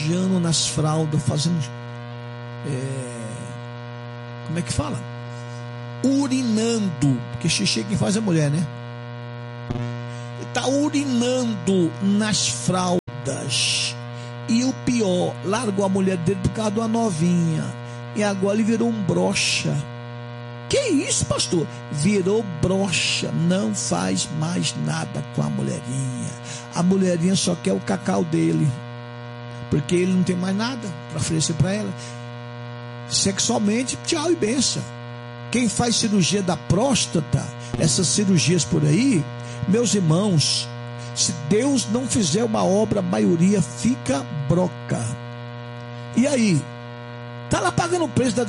mijando nas fraldas, fazendo como é que fala? Urinando, porque xixi quem faz é mulher, né? Está urinando nas fraldas. E o pior, largou a mulher dele por causa de uma novinha. E agora ele virou um broxa. Que isso, pastor? Virou broxa. Não faz mais nada com a mulherinha. A mulherinha só quer o cacau dele, porque ele não tem mais nada para oferecer para ela. Sexualmente, tchau e benção. Quem faz cirurgia da próstata, essas cirurgias por aí, meus irmãos, se Deus não fizer uma obra, a maioria fica broca. E aí? Está lá pagando o preço da